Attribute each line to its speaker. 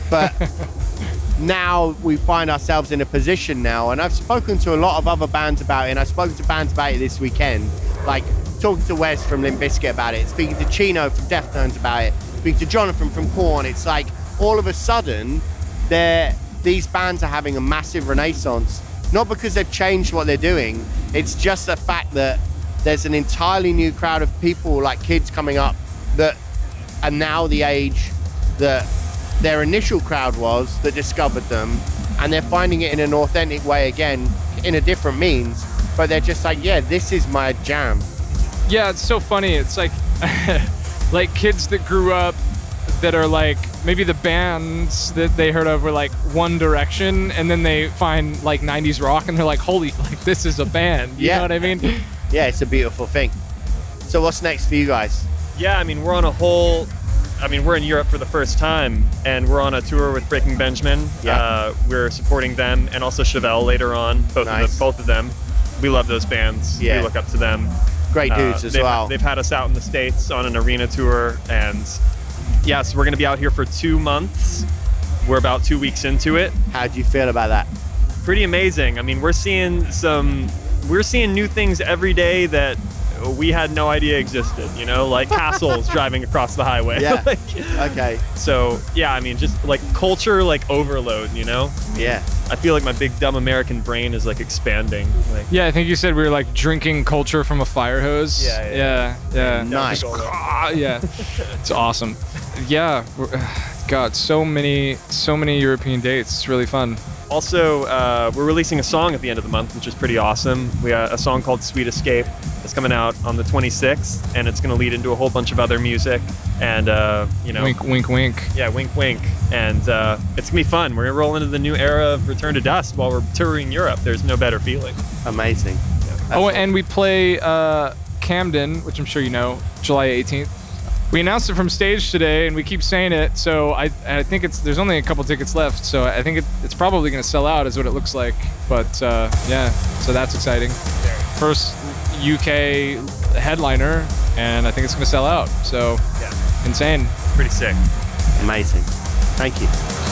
Speaker 1: But now we find ourselves in a position now, and I've spoken to a lot of other bands about it, and I've spoken to bands about it this weekend, like talking to Wes from Limp Bizkit about it, speaking to Chino from Deftones about it, speaking to Jonathan from Korn. It's like all of a sudden these bands are having a massive renaissance, not because they've changed what they're doing, it's just the fact that there's an entirely new crowd of people, like kids coming up, that are now the age that their initial crowd was, that discovered them, and they're finding it in an authentic way again, in a different means, but they're just like, yeah, this is my jam.
Speaker 2: Yeah, it's so funny. It's like like kids that grew up that are like, maybe the bands that they heard of were like One Direction, and then they find like 90s rock and they're like, holy, like this is a band. You know what I mean?
Speaker 1: Yeah, it's a beautiful thing. So what's next for you guys?
Speaker 3: Yeah, I mean, we're in Europe for the first time, and we're on a tour with Breaking Benjamin.
Speaker 1: Yeah.
Speaker 3: We're supporting them, and also Chevelle later on, both of them. We love those bands.
Speaker 1: Yeah.
Speaker 3: We look up to them.
Speaker 1: Great dudes as well.
Speaker 3: They've had us out in the States on an arena tour, and yeah, so we're going to be out here for 2 months. We're about 2 weeks into it.
Speaker 1: How do you feel about that?
Speaker 3: Pretty amazing. I mean, we're seeing new things every day that we had no idea existed, you know, like castles driving across the highway.
Speaker 1: Yeah.
Speaker 3: Like,
Speaker 1: okay.
Speaker 3: So, yeah, I mean, just like culture, like overload, you know?
Speaker 1: Yeah.
Speaker 3: I feel like my big dumb American brain is like expanding. Like,
Speaker 2: Yeah, I think you said we were like drinking culture from a fire hose.
Speaker 3: Yeah.
Speaker 1: Nice.
Speaker 2: Yeah, it's awesome. Yeah, God, so many European dates. It's really fun.
Speaker 3: Also, we're releasing a song at the end of the month, which is pretty awesome. We got a song called Sweet Escape. It's coming out on the 26th, and it's going to lead into a whole bunch of other music. And, you know...
Speaker 2: Wink, wink, wink.
Speaker 3: Yeah, wink, wink. And it's going to be fun. We're going to roll into the new era of Return to Dust while we're touring Europe. There's no better feeling.
Speaker 1: Amazing.
Speaker 2: Yeah. And we play Camden, which I'm sure you know, July 18th. We announced it from stage today, and we keep saying it, so I think there's only a couple tickets left, so I think it's probably going to sell out, is what it looks like. But yeah, so that's exciting. First UK headliner, and I think it's going to sell out. So insane.
Speaker 3: Pretty sick.
Speaker 1: Amazing. Thank you.